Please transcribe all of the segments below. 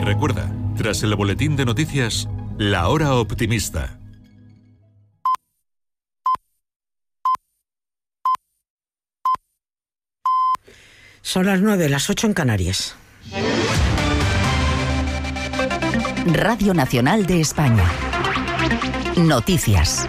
recuerda, tras el boletín de noticias, La Hora Optimista. Son las 9, las 8 en Canarias. Radio Nacional de España. Noticias.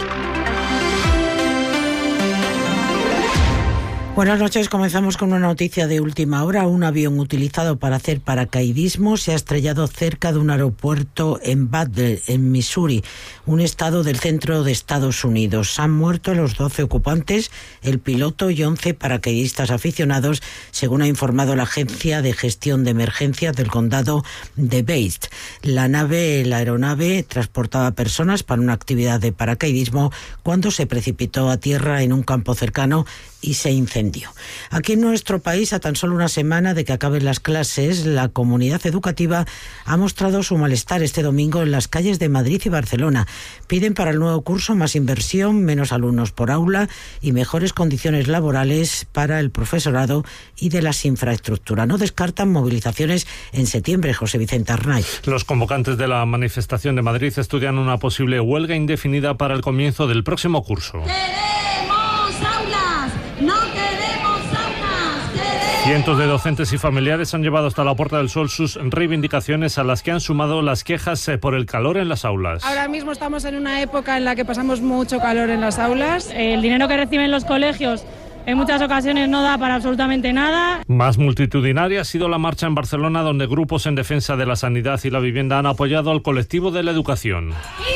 Buenas noches, comenzamos con una noticia de última hora. Un avión utilizado para hacer paracaidismo se ha estrellado cerca de un aeropuerto en Butler, en Missouri, un estado del centro de Estados Unidos. Han muerto los 12 ocupantes, el piloto y 11 paracaidistas aficionados, según ha informado la Agencia de Gestión de Emergencias del condado de Bates. La aeronave transportaba personas para una actividad de paracaidismo cuando se precipitó a tierra en un campo cercano y se incendió. Aquí en nuestro país, a tan solo una semana de que acaben las clases, la comunidad educativa ha mostrado su malestar este domingo en las calles de Madrid y Barcelona. Piden para el nuevo curso más inversión, menos alumnos por aula y mejores condiciones laborales para el profesorado y de las infraestructuras. No descartan movilizaciones en septiembre. José Vicente Arnay. Los convocantes de la manifestación de Madrid estudian una posible huelga indefinida para el comienzo del próximo curso. Cientos de docentes y familiares han llevado hasta la Puerta del Sol sus reivindicaciones, a las que han sumado las quejas por el calor en las aulas. Ahora mismo estamos en una época en la que pasamos mucho calor en las aulas. El dinero que reciben los colegios en muchas ocasiones no da para absolutamente nada. Más multitudinaria ha sido la marcha en Barcelona, donde grupos en defensa de la sanidad y la vivienda han apoyado al colectivo de la educación.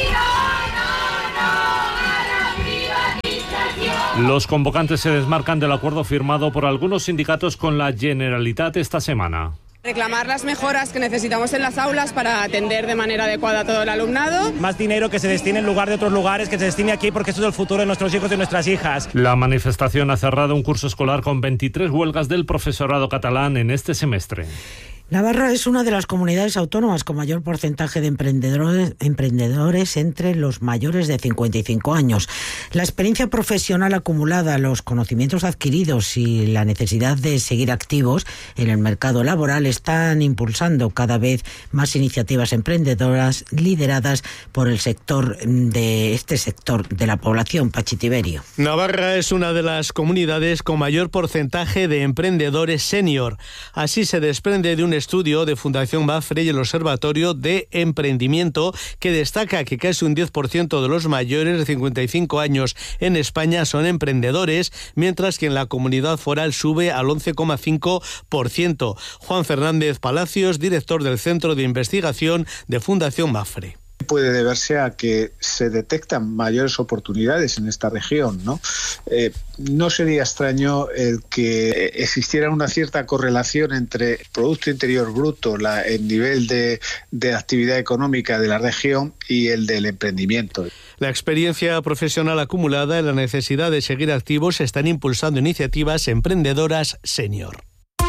Los convocantes se desmarcan del acuerdo firmado por algunos sindicatos con la Generalitat esta semana. Reclamar las mejoras que necesitamos en las aulas para atender de manera adecuada a todo el alumnado. Más dinero que se destine en lugar de otros lugares, que se destine aquí, porque esto es el futuro de nuestros hijos y de nuestras hijas. La manifestación ha cerrado un curso escolar con 23 huelgas del profesorado catalán en este semestre. Navarra es una de las comunidades autónomas con mayor porcentaje de emprendedores entre los mayores de 55 años. La experiencia profesional acumulada, los conocimientos adquiridos y la necesidad de seguir activos en el mercado laboral están impulsando cada vez más iniciativas emprendedoras lideradas por el sector de la población. Pachi Tiberio. Navarra es una de las comunidades con mayor porcentaje de emprendedores senior. Así se desprende de un estudio de Fundación Mapfre y el Observatorio de Emprendimiento, que destaca que casi un 10% de los mayores de 55 años en España son emprendedores, mientras que en la comunidad foral sube al 11,5%. Juan Fernández Palacios, director del Centro de Investigación de Fundación Mapfre. Puede deberse a que se detectan mayores oportunidades en esta región, ¿no? No sería extraño el que existiera una cierta correlación entre el Producto Interior Bruto, el nivel de actividad económica de la región y el del emprendimiento. La experiencia profesional acumulada y la necesidad de seguir activos están impulsando iniciativas emprendedoras senior.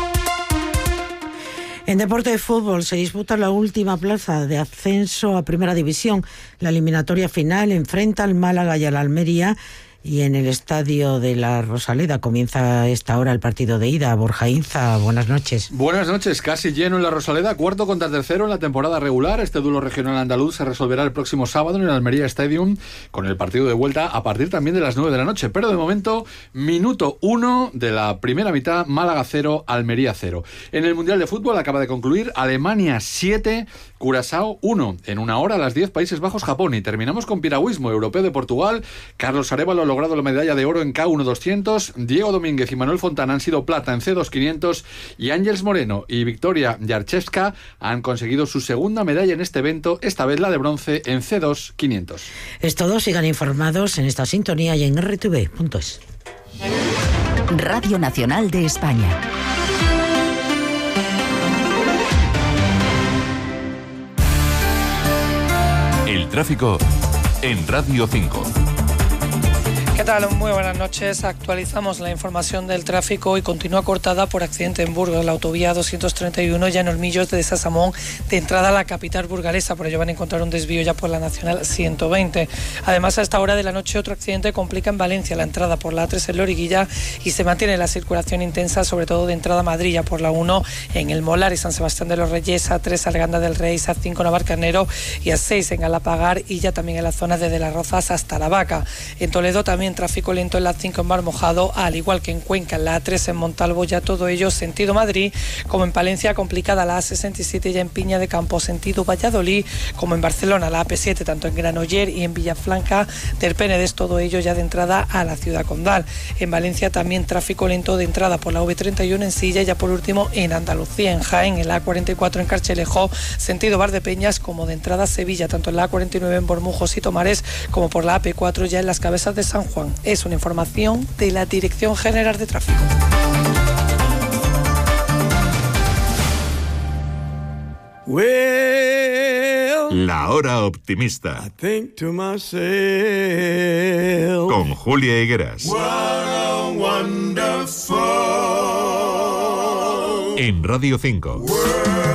En deporte de fútbol se disputa la última plaza de ascenso a Primera División. La eliminatoria final enfrenta al Málaga y al Almería, y en el estadio de la Rosaleda comienza a esta hora el partido de ida. Borja Inza, buenas noches. Buenas noches, casi lleno en la Rosaleda, cuarto contra tercero en la temporada regular. Este duelo regional andaluz se resolverá el próximo sábado en el Almería Stadium, con el partido de vuelta a partir también de las 9 de la noche. Pero de momento, minuto 1 de la primera mitad, Málaga 0, Almería 0. En el Mundial de Fútbol acaba de concluir Alemania 7, Curazao 1. En una hora a las 10, Países Bajos, Japón. Y terminamos con piragüismo europeo de Portugal. Carlos Arévalo ha logrado la medalla de oro en K1 200, Diego Domínguez y Manuel Fontana han sido plata en C2 500 y Ángels Moreno y Victoria Yarchevska han conseguido su segunda medalla en este evento, esta vez la de bronce en C2 500. Es todo, sigan informados en esta sintonía y en rtv.es. Radio Nacional de España. El tráfico en Radio 5. ¿Qué tal? Muy buenas noches. Actualizamos la información del tráfico y continúa cortada por accidente en Burgos. La autovía 231 ya en Olmillos de Sasamón, de entrada a la capital burgalesa. Por ello van a encontrar un desvío ya por la Nacional 120. Además, a esta hora de la noche otro accidente complica en Valencia la entrada por la A3 en Loriguilla y se mantiene la circulación intensa, sobre todo de entrada a Madrid, ya por la 1 en El Molar y San Sebastián de los Reyes, A3 Arganda del Rey, A5 Navarcarnero y A6 en Galapagar y ya también en la zona desde Las Rozas hasta La Vaca. En Toledo también tráfico lento en la 5 en Mar Mojado, al igual que en Cuenca, en la A3 en Montalvo, ya todo ello sentido Madrid, como en Palencia complicada la A67 ya en Piña de Campo sentido Valladolid, como en Barcelona la AP7 tanto en Granoller y en Villafranca del Penedès, todo ello ya de entrada a la ciudad condal. En Valencia también tráfico lento de entrada por la V31 en Silla y ya por último en Andalucía, en Jaén, en la A44 en Carchelejo, sentido Valdepeñas, como de entrada a Sevilla, tanto en la A49 en Bormujos y Tomares, como por la AP4 ya en las Cabezas de San Juan. Es una información de la Dirección General de Tráfico. La hora optimista. Con Julia Higueras. En Radio 5.